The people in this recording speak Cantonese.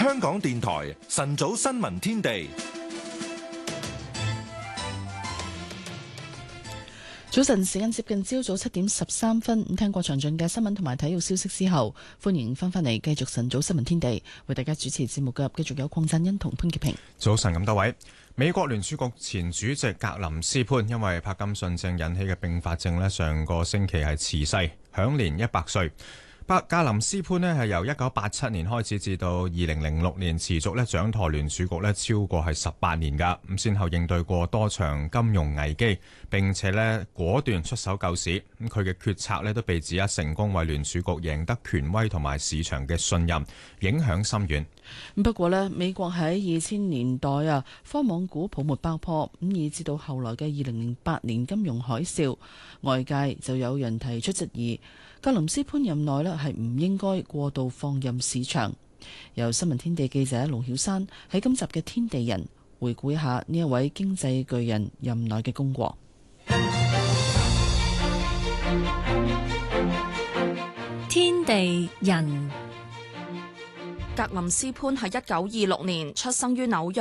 香港電台晨早新聞天地。 早晨時間接近朝早7:13，聽過詳盡嘅新聞同埋體育消息之後，歡迎翻返嚟繼續晨早新聞天地，為大家主持節目嘅繼續有鄺振恩同潘潔平。 早晨咁多位，美國聯儲局前主席格林斯潘因為柏金遜症引起嘅併發症呢，上個星期係辭世，享年100歲。格林斯潘呢係由1987年開始至到2006年持續掌舵聯儲局超過係18年㗎，咁先後應對過多場金融危機，並且果斷出手救市。咁佢嘅決策都被指成功為聯儲局贏得權威同埋市場嘅信任，影響深遠。 不過美國喺2000年代科網股泡沫爆破，咁以至到後來嘅2008年金融海嘯，外界就有人提出質疑，格林斯潘任內係唔應該過度放任市場。由新聞天地記者盧曉山喺今集嘅天地人回顧一下呢一位經濟巨人任內嘅功過。 天地人。格林斯潘喺1926年出生於紐約。